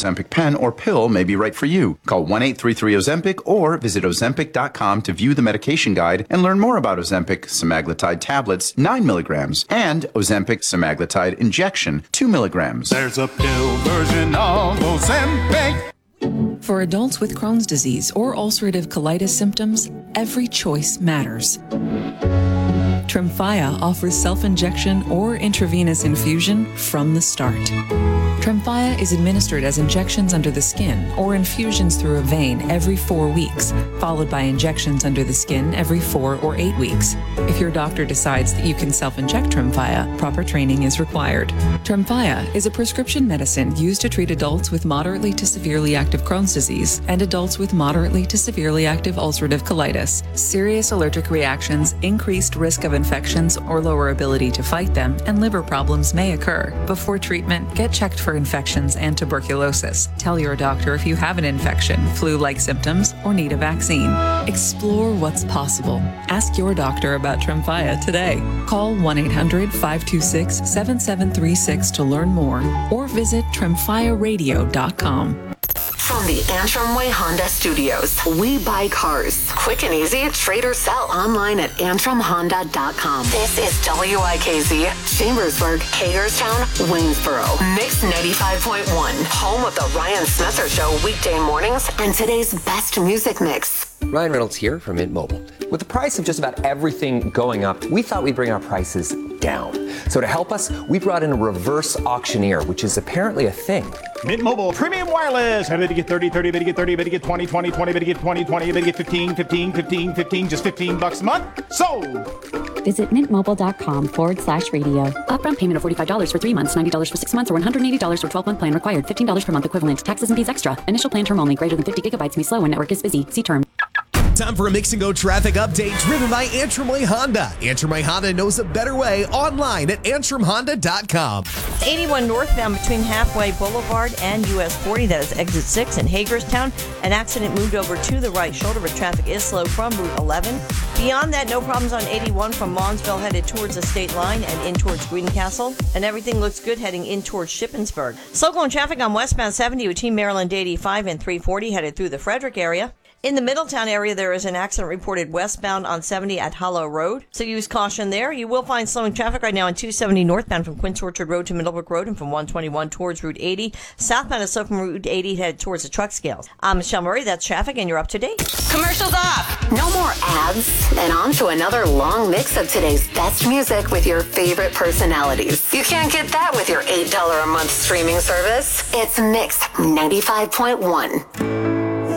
Ozempic pen or pill may be right for you. Call 1-833-OZEMPIC or visit Ozempic.com to view the medication guide and learn more about Ozempic semaglutide tablets 9 milligrams and Ozempic semaglutide injection 2 milligrams. There's a pill version of Ozempic. For adults with Crohn's disease or ulcerative colitis symptoms, every choice matters. Tremfya offers self-injection or intravenous infusion from the start. Tremfya is administered as injections under the skin or infusions through a vein every 4 weeks, followed by injections under the skin every 4 or 8 weeks. If your doctor decides that you can self-inject Tremfya, proper training is required. Tremfya is a prescription medicine used to treat adults with moderately to severely active Crohn's disease and adults with moderately to severely active ulcerative colitis. Serious allergic reactions, increased risk of infections or lower ability to fight them, and liver problems may occur. Before treatment, get checked for infections and tuberculosis. Tell your doctor if you have an infection, flu-like symptoms, or need a vaccine. Explore what's possible. Ask your doctor about Tremfya today. Call 1-800-526-7736 to learn more or visit tremfyaradio.com. From the Antrim Way Honda Studios, we buy cars. Quick and easy, trade or sell online at antrimhonda.com. This is WIKZ, Chambersburg, Hagerstown, Waynesboro. Mix 95.1, home of the Ryan Smetzer Show weekday mornings and today's best music mix. Ryan Reynolds here from Mint Mobile. With the price of just about everything going up, we thought we'd bring our prices down. So to help us, we brought in a reverse auctioneer, which is apparently a thing. Mint Mobile Premium Wireless. I bet you get 30, 30, bet you get 30, bet you get 20, 20, 20, bet you get 20, 20, bet you get 15, 15, 15, 15, just $15 a month. Sold! Visit mintmobile.com/radio. Upfront payment of $45 for 3 months, $90 for 6 months, or $180 for 12-month plan required. $15 per month equivalent. Taxes and fees extra. Initial plan term only. Greater than 50 gigabytes may slow when network is busy. See term. Time for a Mix and Go traffic update driven by Antrim Way Honda. Antrim Way Honda knows a better way online at antrimhonda.com. 81 northbound between Halfway Boulevard and US 40. That is exit 6 in Hagerstown. An accident moved over to the right shoulder, but traffic is slow from Route 11. Beyond that, no problems on 81 from Monsville headed towards the state line and in towards Greencastle. And everything looks good heading in towards Shippensburg. Slow going traffic on westbound 70 between Maryland 85 and 340 headed through the Frederick area. In the Middletown area, there is an accident reported westbound on 70 at Hollow Road, so use caution there. You will find slowing traffic right now on 270 northbound from Quince Orchard Road to Middlebrook Road and from 121 towards Route 80. Southbound is slow from Route 80 headed towards the truck scales. I'm Michelle Murray. That's traffic, and you're up to date. Commercials off. No more ads. And on to another long mix of today's best music with your favorite personalities. You can't get that with your $8 a month streaming service. It's Mix 95.1.